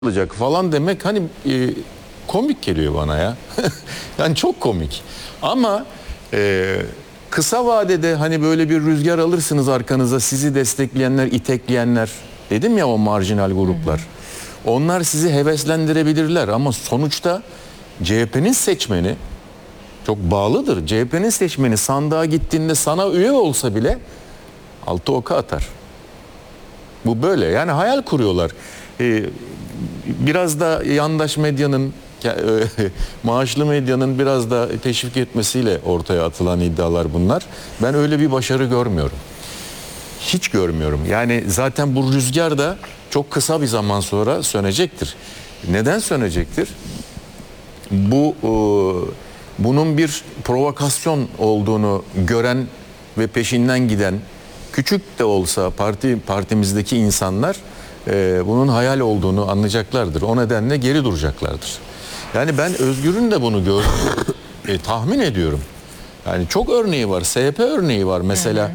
olacak falan demek hani komik geliyor bana ya. Yani çok komik. Ama kısa vadede hani böyle bir rüzgar alırsınız arkanıza, sizi destekleyenler, itekleyenler, dedim ya, o marjinal gruplar. Onlar sizi heveslendirebilirler ama sonuçta CHP'nin seçmeni çok bağlıdır. CHP'nin seçmeni sandığa gittiğinde sana üye olsa bile altı oka atar. Bu böyle, yani hayal kuruyorlar. Biraz da yandaş medyanın, maaşlı medyanın biraz da teşvik etmesiyle ortaya atılan iddialar bunlar. Ben öyle bir başarı görmüyorum. Hiç görmüyorum. Yani zaten bu rüzgar da çok kısa bir zaman sonra sönecektir. Neden sönecektir? Bunun bir provokasyon olduğunu gören ve peşinden giden, küçük de olsa partimizdeki insanlar bunun hayal olduğunu anlayacaklardır. O nedenle geri duracaklardır. Yani ben Özgür'ün de bunu tahmin ediyorum. Yani çok örneği var. SHP örneği var mesela.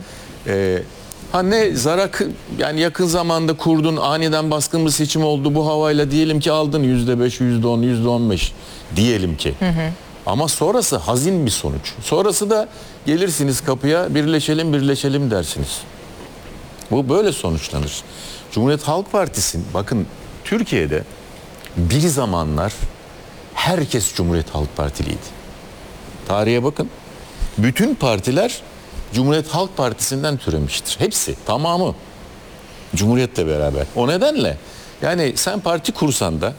Yani yakın zamanda kurdun, aniden baskın bir seçim oldu, bu havayla diyelim ki aldın %5, %10, %15 diyelim ki. Ama sonrası hazin bir sonuç. Sonrası da gelirsiniz kapıya, birleşelim dersiniz. Bu böyle sonuçlanır. Cumhuriyet Halk Partisi, bakın Türkiye'de bir zamanlar herkes Cumhuriyet Halk Partiliydi. Tarihe bakın. Bütün partiler Cumhuriyet Halk Partisi'nden türemiştir. Hepsi, tamamı. Cumhuriyet'le beraber. O nedenle yani sen parti kursan da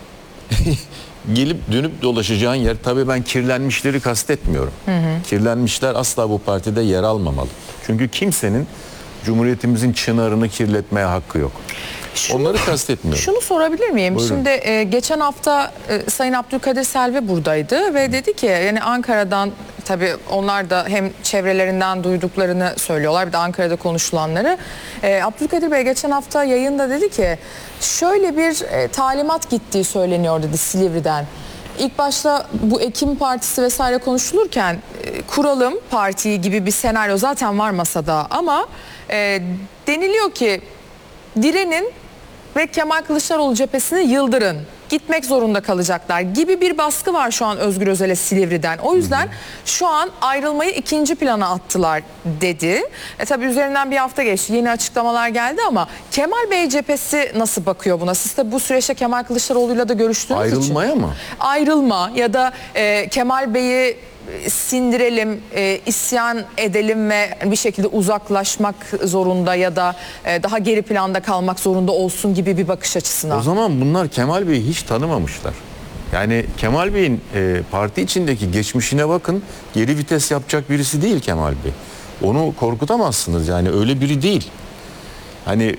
gelip dönüp dolaşacağın yer, tabii ben kirlenmişleri kastetmiyorum. Kirlenmişler asla bu partide yer almamalı. Çünkü kimsenin Cumhuriyetimizin çınarını kirletmeye hakkı yok. Onları kastetmiyorum. Şunu sorabilir miyim? Buyurun. Şimdi geçen hafta Sayın Abdülkadir Selvi buradaydı ve dedi ki, yani Ankara'dan, tabii onlar da hem çevrelerinden duyduklarını söylüyorlar, bir de Ankara'da konuşulanları. Abdülkadir Bey geçen hafta yayında dedi ki şöyle bir talimat gittiği söyleniyor dedi Silivri'den. İlk başta bu Ekim Partisi vesaire konuşulurken kuralım partiyi gibi bir senaryo zaten var masada, ama deniliyor ki direnin ve Kemal Kılıçdaroğlu cephesini yıldırın, gitmek zorunda kalacaklar gibi bir baskı var şu an Özgür Özel'e Silivri'den. O yüzden şu an ayrılmayı ikinci plana attılar dedi. Tabii üzerinden bir hafta geçti, yeni açıklamalar geldi ama Kemal Bey cephesi nasıl bakıyor buna? Siz de bu süreçte Kemal Kılıçdaroğlu'yla da görüştüğünüz için. Ayrılmaya mı? Ayrılma ya da Kemal Bey'i sindirelim, isyan edelim ve bir şekilde uzaklaşmak zorunda ya da daha geri planda kalmak zorunda olsun gibi bir bakış açısına. O zaman bunlar Kemal Bey'i hiç tanımamışlar. Yani Kemal Bey'in parti içindeki geçmişine bakın, geri vites yapacak birisi değil Kemal Bey. Onu korkutamazsınız, yani öyle biri değil. Hani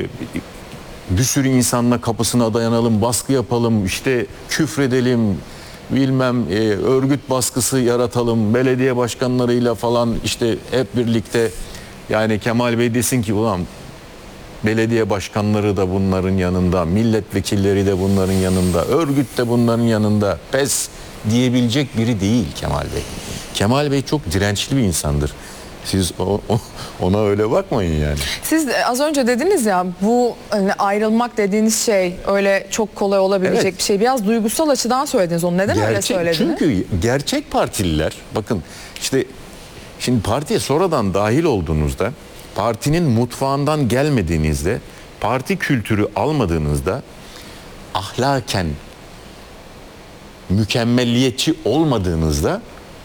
bir sürü insanla kapısına dayanalım, baskı yapalım, işte küfredelim, bilmem örgüt baskısı yaratalım, belediye başkanlarıyla falan işte hep birlikte, yani Kemal Bey desin ki ulan belediye başkanları da bunların yanında, milletvekilleri de bunların yanında, örgüt de bunların yanında, pes diyebilecek biri değil Kemal Bey. Kemal Bey çok dirençli bir insandır. Siz ona öyle bakmayın yani. Siz az önce dediniz ya, bu hani ayrılmak dediğiniz şey öyle çok kolay olabilecek bir şey. Biraz duygusal açıdan söylediniz onu. Neden öyle söylediniz? Çünkü gerçek partililer, bakın işte şimdi partiye sonradan dahil olduğunuzda, partinin mutfağından gelmediğinizde, parti kültürü almadığınızda, ahlaken mükemmelliyetçi olmadığınızda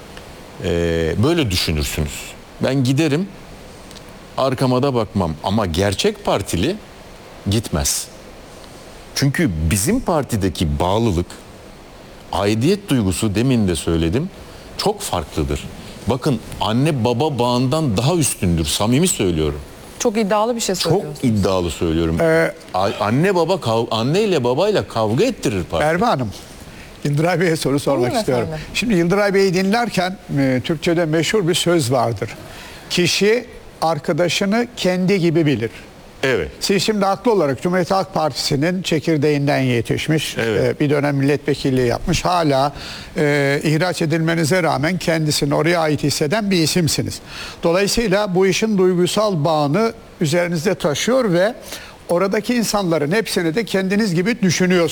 böyle düşünürsünüz. Ben giderim, arkama da bakmam, ama gerçek partili gitmez. Çünkü bizim partideki bağlılık, aidiyet duygusu, demin de söyledim, çok farklıdır. Bakın anne baba bağından daha üstündür, samimi söylüyorum. Çok iddialı bir şey söylüyorsunuz. Çok iddialı söylüyorum. Anne ile babayla kavga ettirir parti. Erva Hanım, Yıldıray Bey'e soru sormak Buyurun istiyorum. efendim. Şimdi Yıldıray Bey'i dinlerken Türkçe'de meşhur bir söz vardır. Kişi arkadaşını kendi gibi bilir. Evet. Siz şimdi haklı olarak Cumhuriyet Halk Partisi'nin çekirdeğinden yetişmiş, Evet. bir dönem milletvekilliği yapmış, hala ihraç edilmenize rağmen kendisini oraya ait hisseden bir isimsiniz. Dolayısıyla bu işin duygusal bağını üzerinizde taşıyor ve oradaki insanların hepsini de kendiniz gibi düşünüyorsunuz.